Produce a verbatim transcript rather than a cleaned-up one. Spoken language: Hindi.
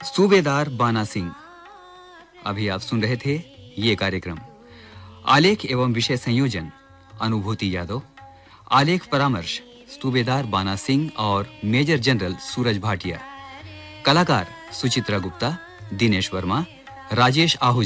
सूबेदार बाना सिंह। अभी आप सुन रहे थे ये कार्यक्रम। आलेख एवं विषय संयोजन अनुभूति यादव। आलेख परामर्श सूबेदार बाना सिंह और मेजर जनरल सूरज भाटिया। कलाकार सुचित्रा गुप्ता, दिनेश वर्मा, राजेश आहूजा।